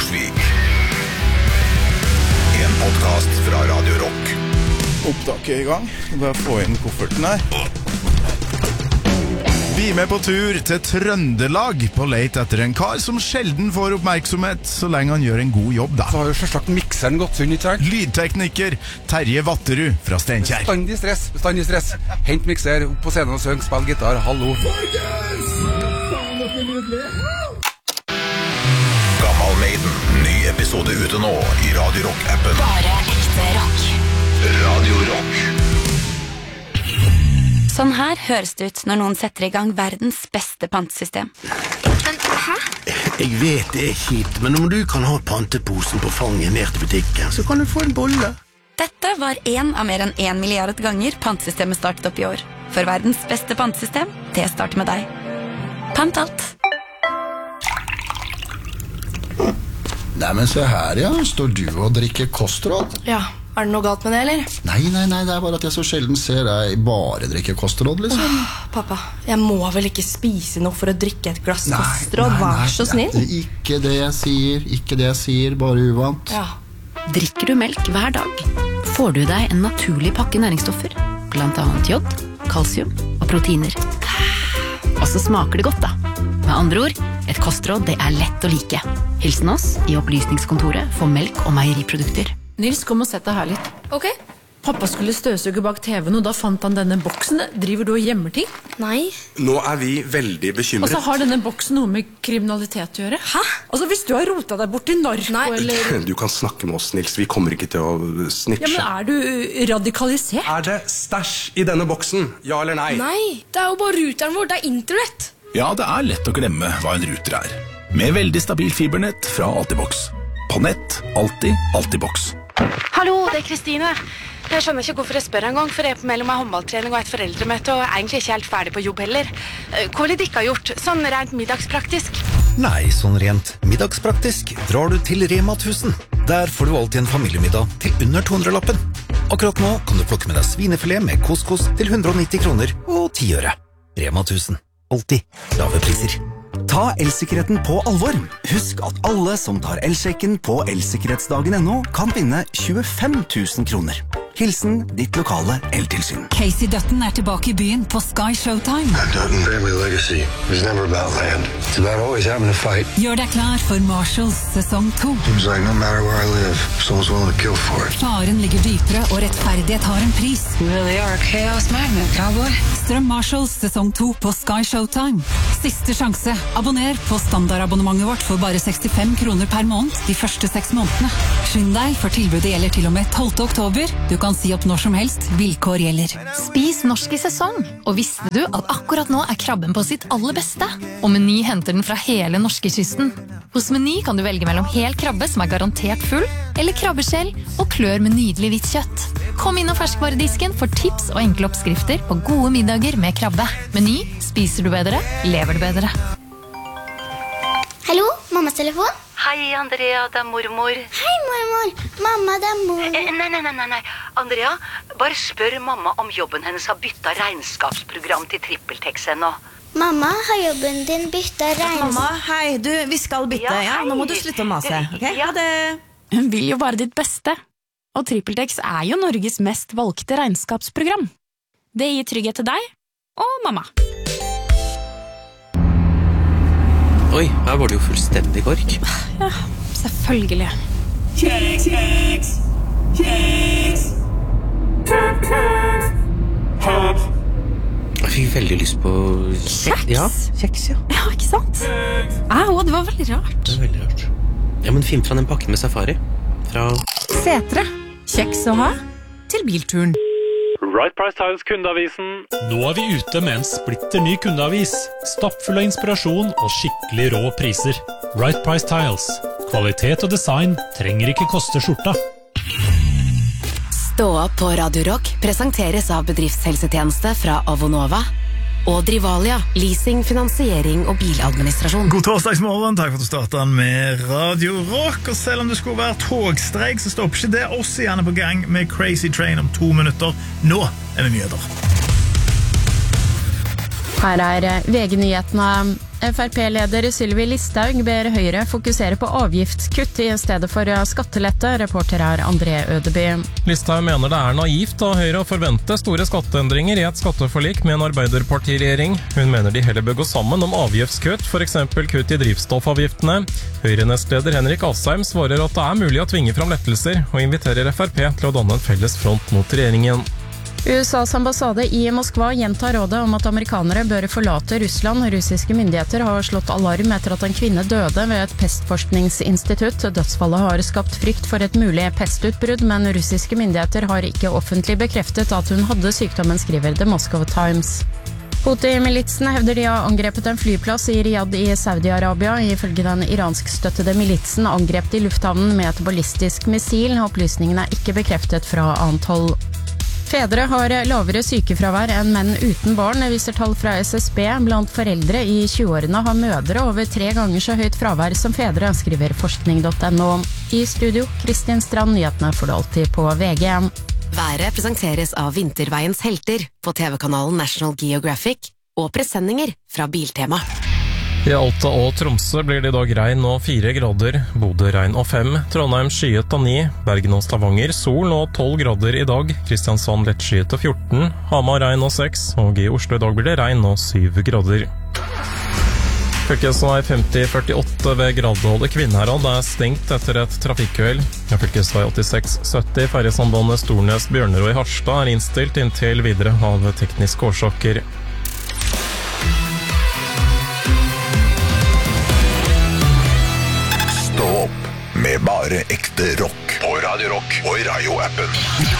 Torsvik. En podcast fra Radio Rock. Opptaket I gang. Bare få inn kofferten her. Vi med på tur til Trøndelag på leit etter en kar som sjelden får oppmerksomhet så lenge han gjør en god jobb da. Så har jo selvsagt mikseren gått sunn, ikke sant? Lydtekniker Terje Vatterud fra Steinkjer. Bestandig stress. Hent mikser, opp på scenen og søng, spill gitar, hallo. Gammal Maiden, ny episode ute nå I Radio Rock-appen. Bare ekte rock. Radio Rock. Sånn her høres det ut når noen setter I gang verdens beste pantesystem. Men, hæ? Jeg vet det kjipt, men om du kan ha panteposen på fanget ned til butikken, så kan du få en bolle. Dette var en av mer enn 1 milliard ganger pantesystemet startet opp I år. For verdens beste pantesystem, det starter med deg. Pant alt. Nei, men se her, ja. Står du og drikker kostråd? Ja, det noe galt med det, eller? Nei, det bare at jeg så sjelden ser deg bare drikke kostråd, liksom. Pappa, jeg må vel ikke spise noe for å drikke et glass kostråd, vær så snill. Ikke det jeg sier, bare uvant. Ja. Drikker du melk hver dag, får du deg en naturlig pakke næringsstoffer, blant annet jod, kalsium og proteiner. Og så smaker det godt da. Med andre ord, et kostråd det lett å like. Hilsen oss I opplysningskontoret for melk- og meieriprodukter. Nils, kom og sett deg her litt. Ok. Pappa skulle støvsuge bak TV-en, og da fant han denne boksen. Driver du og gjemmer ting? Nei. Nå vi veldig bekymret. Og så har denne boksen noe med kriminalitet å gjøre. Hæ? Altså, hvis du har rotet deg bort I narko, eller... Du kan snakke med oss, Nils. Vi kommer ikke til å snitche. Ja, men du radikalisert? Det stæsj I denne boksen? Ja eller nei? Nei, det jo bare ruteren vår, det internett. Ja, det lett å glemme hva en router Med veldig stabil fibernett fra Altibox. På nett, alltid Altibox. Hallo, det Kristine. Jeg skjønner ikke hvorfor jeg spør en gang, for jeg mellom en håndballtrening og et foreldremøte, og egentlig ikke helt ferdig på jobb heller. Hva har dere gjort, sånn rent middagspraktisk? Nei, sånn rent middagspraktisk drar du til Rema 1000. Der får du alltid en familiemiddag til under 200-lappen. Akkurat nå kan du plukke med deg svinefilet med couscous til 190 kroner og 10 øre. Rema 1000. Alltid lave priser. Ta elsikkerheten på alvor. Husk at alle som tar elsjekken på elsikkerhetsdagen.no kan vinne 25 000 kroner. Hilsen ditt lokale eltilsyn. Casey Dutton tilbake I byen på Sky Showtime. Dutton family legacy was never about land. It's about always having a fight. Gjør deg klar for Marshalls sesong 2. Seems like no matter where I live, someone's willing to kill for it. Faren ligger dypere og rettferdighet har en pris. Really are a chaos magnet, cowboy. Strøm Marshalls sesong 2 på Sky Showtime. Siste sjanse. Abonner på standardabonnementet vårt for bare 65 kroner per måned de første 6 månedene. Skynd deg, for tilbudet gjelder til og med 12. oktober. Du kan si opp når som helst. Vilkår gjelder. Spis norsk I sesong. Og visste du at akkurat nå krabben på sitt aller beste? Og Meny henter den fra hele norskekysten. Hos Meny kan du velge mellom hel krabbe som garantert full, eller krabbeskjell og klør med nydelig hvitt kjøtt. Kom inn og ferskvaredisken for tips og enkle oppskrifter på gode middager med krabbe. Meny, spiser du bedre, lever du bedre. Hallo, mammas telefon? Hei, Andrea, det mormor. Hei, mormor. Mamma, det mor. Nei. Andrea, bare spør mamma om jobben hennes har byttet regnskapsprogram til TrippelTex ennå. Mamma, har jobben din byttet regnskap? Mamma, hei, vi skal bytte, ja. Nå må du slutte å mase, ok? Ja, det... Hun vil jo bare ditt beste. Og TrippelTex jo Norges mest valgte regnskapsprogram. Det gir trygghet til deg og mamma. Oi, her var det jo fullstendig kork. Ja, selvfølgelig. Kjeks! Jeg fikk veldig lyst på... Kjeks? Ja, kjeks, ja. Ja, ikke sant? Det var veldig rart. Det var veldig rart. Ja, men finn fra den pakken med safari. Fra... Setre. Kjeks å ha til bilturen. Right Price Tiles kundeavisen. Nå vi ute med en splitter ny kundeavis. Stappfull av inspirasjon og skikkelig rå priser. Right Price Tiles. Kvalitet og design trenger ikke koste skjorta. Stå opp på Radio Rock presenteres av bedriftshelsetjeneste fra Avonova og Drivalia, leasing, finansiering og biladministrasjon. God torsdagsmorgen, takk for at du startet den med Radio Rock. Og selv om det skulle være togstreik, så stopper ikke det oss igjen på gang med Crazy Train om 2 minutter. Nå det nyheter. Her VG-nyhetene. FRP-leder Sylvi Listhaug ber Høyre fokusere på avgiftskutt i stedet for skattelette. Reporter André Ødeby. Listhaug mener det naivt av Høyre å forvente store skatteendringer i et skatteforlik med en arbeiderpartiregjering. Hun mener de heller bør gå sammen om avgiftskutt, for eksempel kutt i drivstoffavgiftene. Høyre-nestleder Henrik Asheim svarer at det mulig å tvinge fram lettelser, og inviterer FRP til å danne en felles front mot regjeringen. USAs ambassade i Moskva gjentar rådet om at amerikanere bør forlate Russland. Russiske myndigheter har slått alarm etter at en kvinne døde ved et pestforskningsinstitutt. Dødsfallet har skapt frykt for et mulig pestutbrudd, men russiske myndigheter har ikke offentlig bekreftet at hun hadde sykdommen, skriver The Moscow Times. Houthi-militsen hevder de har angrepet en flyplass i Riyadh i Saudi-Arabia. Ifølge den iranskstøttede militsen angrep de lufthavnen med et ballistisk missil. Opplysningene ikke bekreftet fra annet hold. Fedre har lavere sykefravær enn menn uten barn, viser tall fra SSB. Blant foreldre i 20-årene har mødre over 3 ganger så høyt fravær som fedre, skriver forskning.no. I studio, Kristin Strand, nyhetene får du alltid på VG. Været presenteres av Vinterveiens helter på TV-kanalen National Geographic og presenninger fra Biltema. I Alta og Tromsø blir det i dag regn og 4 grader, Bodø regn og 5, Trondheim skyet og 9, Bergen og Stavanger sol og 12 grader i dag, Kristiansand lettskyet og 14, Hamar regn og 6, og i Oslo i dag blir det regn og 7 grader. Fylkesvei 5048 ved Gradvoll i Kvinnherad stengt etter et trafikkuhell. Fylkesvei 8670 ferjesambandet Stornes-Bjørnero i Harstad innstilt inntil videre av tekniske årsaker. Stå opp med bare ekte rock på Radio Rock og i Radio-appen.